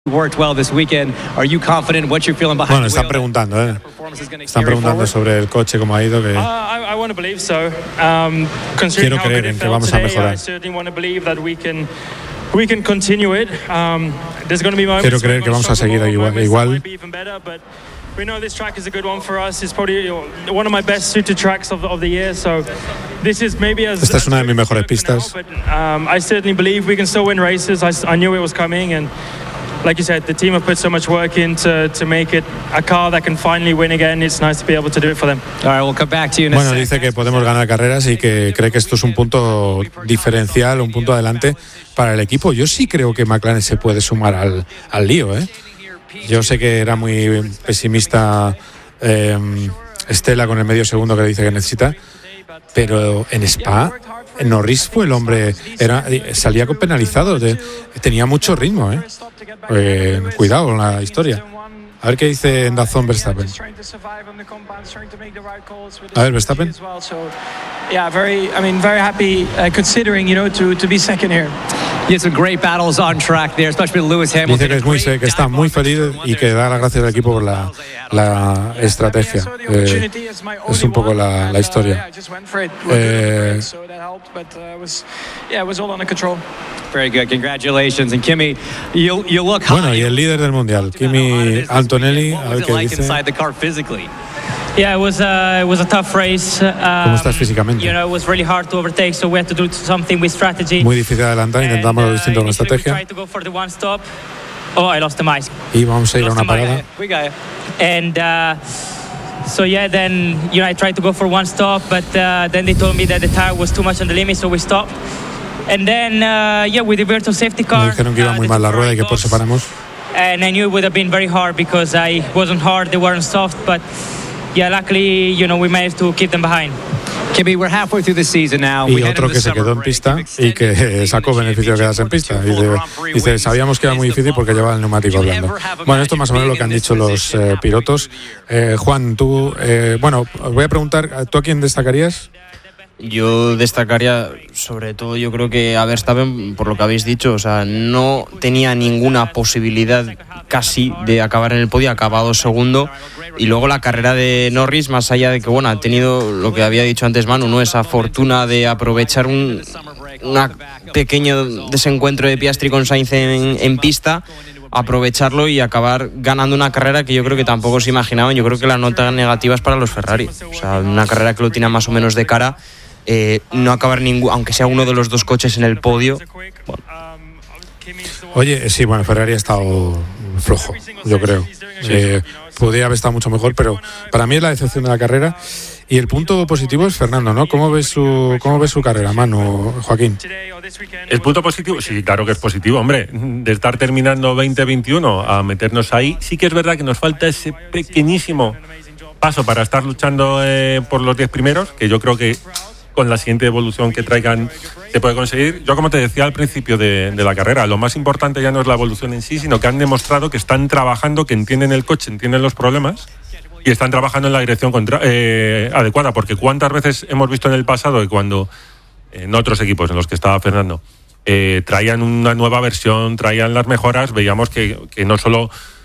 Worked well this weekend. Are you confident? What's your feeling behind? Bueno, están preguntando, Están preguntando sobre el coche, cómo ha ido. I want to believe so. Quiero creer en que vamos a mejorar. We can continue it. There's going to be moments. Quiero creer que vamos a seguir igual. We know this track is a good one for us. It's probably one of my best suited tracks of the year. So this is maybe as esta es una de mis mejores pistas. But I certainly believe we can still win races. I knew it was coming, and like you said, the team have put so much work in to make it a car that can finally win again. It's nice to be able to do it for them. All right, we'll come back to you in a Bueno, dice que podemos ganar carreras y que cree que esto es un punto diferencial, un punto adelante para el equipo. Yo sí creo que McLaren se puede sumar al lío, Yo sé que era muy pesimista Stella con el medio segundo que dice que necesita, pero en Spa Norris fue el hombre, salía con penalizado, tenía mucho ritmo, cuidado con la historia. A ver qué dice en DAZN Verstappen. A ver, Verstappen. Yeah, very happy considering, to be second here. You had some great battles on track there, especially with Lewis Hamilton. Dice que está muy feliz y que da las gracias al equipo por la estrategia. Es un poco la historia. Very good, congratulations. And Kimi, you look high. Bueno, y el líder del mundial, Kimi Antonelli, a ver qué dice. Yeah, it was a tough race. ¿Cómo estás físicamente? It was really hard to overtake, so we had to do something with strategy. Muy difícil adelantar, intentamos lo distinto con la estrategia. I lost the mic. Y vamos a ir a una parada. We got it. And so then I tried to go for one stop, but then they told me that the tire was too much on the limit, so we stopped. And then with the virtual safety car. Me dijeron que iba muy mal la rueda y que por eso paramos. And I knew it would have been very hard because I wasn't hard, they weren't soft, but luckily, we managed to keep them behind. Kimi, we're halfway through the season now. Y otro que se quedó en pista y que sacó beneficio de quedarse en pista. Dice, sabíamos que era muy difícil porque llevaba el neumático blando. Bueno, esto más o menos lo que han dicho los pilotos. Juan, tú, os voy a preguntar, ¿tú a quién destacarías? Yo destacaría, sobre todo, yo creo que a Verstappen, por lo que habéis dicho, o sea, no tenía ninguna posibilidad casi de acabar en el podio, ha acabado segundo. Y luego la carrera de Norris, más allá de que, ha tenido lo que había dicho antes Manu, ¿no? Esa fortuna de aprovechar un pequeño desencuentro de Piastri con Sainz en pista, aprovecharlo y acabar ganando una carrera que yo creo que tampoco se imaginaban. Yo creo que la nota negativa es para los Ferrari. O sea, una carrera que lo tiene más o menos de cara. No acabar aunque sea uno de los dos coches en el podio. Bueno. Oye, sí, Ferrari ha estado flojo, yo creo. Podría haber estado mucho mejor, pero para mí es la decepción de la carrera. Y el punto positivo es Fernando, ¿no? ¿Cómo ves su carrera, Manu, Joaquín? El punto positivo, sí, claro que es positivo, hombre. De estar terminando 2021 a meternos ahí, sí que es verdad que nos falta ese pequeñísimo paso para estar luchando por los 10 primeros, que yo creo que con la siguiente evolución que traigan se puede conseguir. Yo, como te decía al principio de la carrera, lo más importante ya no es la evolución en sí, sino que han demostrado que están trabajando, que entienden el coche, entienden los problemas y están trabajando en la dirección adecuada, porque cuántas veces hemos visto en el pasado que cuando en otros equipos en los que estaba Fernando traían una nueva versión, traían las mejoras, veíamos que no solo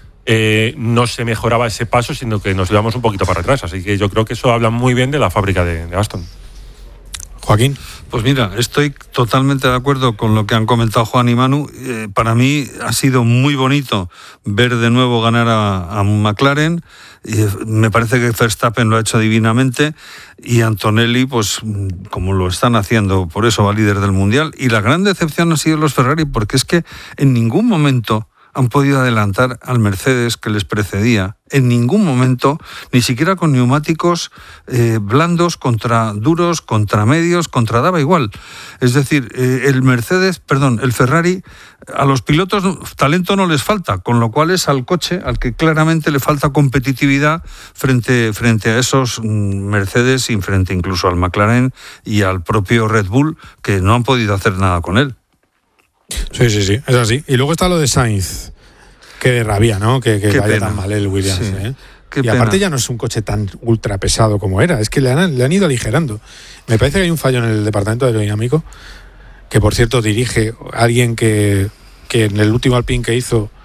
no se mejoraba ese paso, sino que nos íbamos un poquito para atrás. Así que yo creo que eso habla muy bien de la fábrica de Aston. Joaquín. Pues mira, estoy totalmente de acuerdo con lo que han comentado Juan y Manu. Para mí ha sido muy bonito ver de nuevo ganar a McLaren. Me parece que Verstappen lo ha hecho divinamente y Antonelli, pues como lo están haciendo, por eso va líder del Mundial. Y la gran decepción ha sido los Ferrari, porque es que en ningún momento han podido adelantar al Mercedes que les precedía. En ningún momento, ni siquiera con neumáticos blandos contra duros, contra medios, daba igual. Es decir, el Ferrari, a los pilotos talento no les falta, con lo cual es al coche al que claramente le falta competitividad frente a esos Mercedes y frente incluso al McLaren y al propio Red Bull, que no han podido hacer nada con él. Sí, es así. Y luego está lo de Sainz. Qué rabia, ¿no? Que vaya pena. Tan mal el Williams. Sí, y aparte pena. Ya no es un coche tan ultra pesado como era. Es que le han ido aligerando. Me parece que hay un fallo en el departamento de aerodinámico, que por cierto dirige a alguien que en el último Alpine que hizo